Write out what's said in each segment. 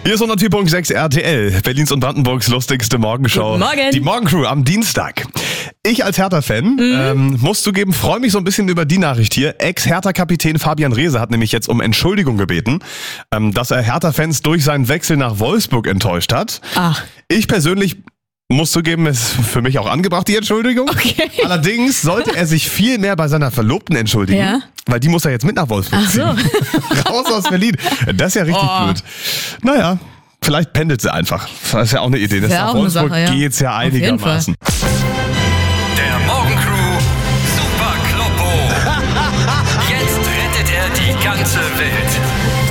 Hier ist 104.6 RTL, Berlins und Brandenburgs lustigste Morgenshow. Guten Morgen. Die Morgencrew am Dienstag. Ich als Hertha-Fan muss zugeben, freue mich so ein bisschen über die Nachricht hier. Ex-Hertha-Kapitän Fabian Reese hat nämlich jetzt um Entschuldigung gebeten, dass er Hertha-Fans durch seinen Wechsel nach Wolfsburg enttäuscht hat. Ach. Ich persönlich muss zugeben, ist für mich auch angebracht, die Entschuldigung. Okay. Allerdings sollte er sich viel mehr bei seiner Verlobten entschuldigen, Ja. weil die muss er jetzt mit nach Wolfsburg Ach so. ziehen. Raus aus Berlin. Das ist ja richtig blöd. Naja, vielleicht pendelt sie einfach. Das ist ja auch eine Idee. Das Wär nach auch eine Wolfsburg Sache, ja. geht's ja Auf jeden einigermaßen. Der Morgencrew Super Kloppo. Jetzt rettet er die ganze Welt.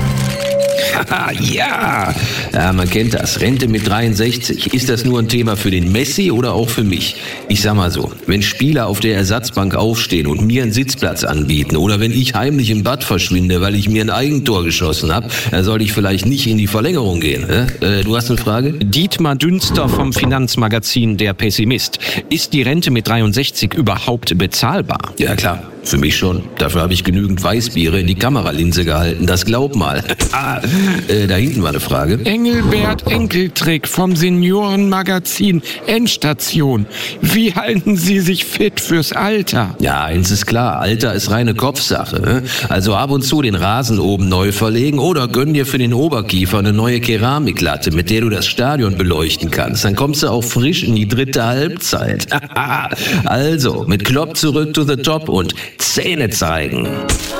Ja, man kennt das. Rente mit 63. Ist das nur ein Thema für den Messi oder auch für mich? Ich sag mal so, wenn Spieler auf der Ersatzbank aufstehen und mir einen Sitzplatz anbieten oder wenn ich heimlich im Bad verschwinde, weil ich mir ein Eigentor geschossen habe, dann sollte ich vielleicht nicht in die Verlängerung gehen. Du hast eine Frage? Dietmar Dünster vom Finanzmagazin Der Pessimist. Ist die Rente mit 63 überhaupt bezahlbar? Ja klar, für mich schon. Dafür habe ich genügend Weißbiere in die Kameralinse gehalten. Das glaub mal. Da hinten war eine Frage. Engelbert Enkeltrick vom Seniorenmagazin Endstation. Wie halten Sie sich fit fürs Alter? Ja, eins ist klar, Alter ist reine Kopfsache. Also ab und zu den Rasen oben neu verlegen oder gönn dir für den Oberkiefer eine neue Keramiklatte, mit der du das Stadion beleuchten kannst. Dann kommst du auch frisch in die dritte Halbzeit. Also, mit Klopp zurück to the top und Zähne zeigen.